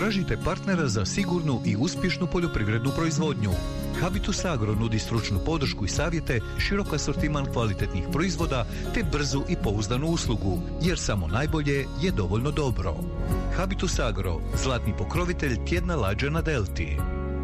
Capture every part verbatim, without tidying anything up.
Tražite partnera za sigurnu i uspješnu poljoprivrednu proizvodnju. Habitus Agro nudi stručnu podršku i savjete, širok asortiman kvalitetnih proizvoda te brzu i pouzdanu uslugu, jer samo najbolje je dovoljno dobro. Habitus Agro, zlatni pokrovitelj tjedna lađa na Delti.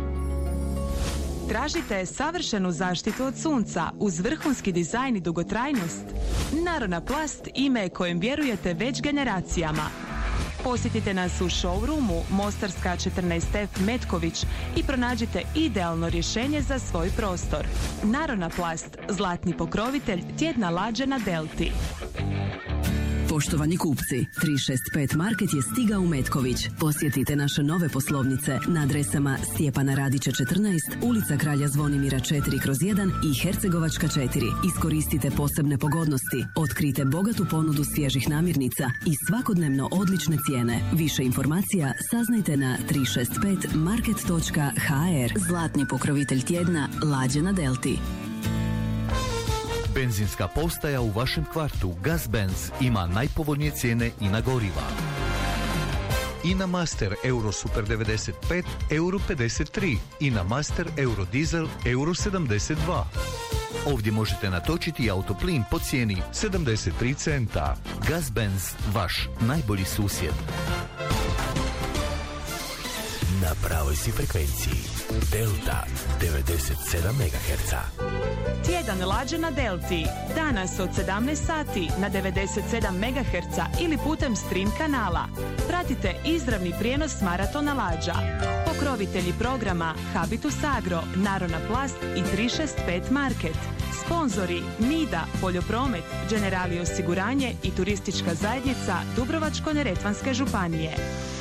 Tražite savršenu zaštitu od sunca uz vrhunski dizajn i dugotrajnost? Narona Plast ime kojem vjerujete već generacijama. Posjetite nas u showroomu Mostarska četrnaest F Metković i pronađite idealno rješenje za svoj prostor. Narona Plast, zlatni pokrovitelj tjedna lađa na Delti. Poštovani kupci, tri šest pet Market je stigao u Metković. Posjetite naše nove poslovnice na adresama Stjepana Radića četrnaest, ulica Kralja Zvonimira četiri kroz jedan i Hercegovačka četiri. Iskoristite posebne pogodnosti, otkrite bogatu ponudu svježih namirnica i svakodnevno odlične cijene. Više informacija saznajte na tri šest pet market točka ha er. Zlatni pokrovitelj tjedna lađa na Delti. Benzinska postaja u vašem kvartu Gazbenz ima najpovoljnije cijene i na goriva. Ina Master Euro Super devedeset pet, euro pedeset tri. Ina Master Euro Diesel, euro sedamdeset dva. Ovdje možete natočiti autoplin po cijeni sedamdeset tri centa. Gazbenz, vaš najbolji susjed. Na pravoj si frekvenciji. Delta devedeset sedam megaherca. Tjedan lađa na Delti. Danas od sedamnaest sati na devedeset sedam megaherca ili putem stream kanala. Pratite izravni prijenos maratona lađa. Pokrovitelji programa Habitus Agro, Narona Plast i tri šest pet Market. Sponzori Nida, Poljopromet, Generali osiguranje i turistička zajednica Dubrovačko-neretvanske županije.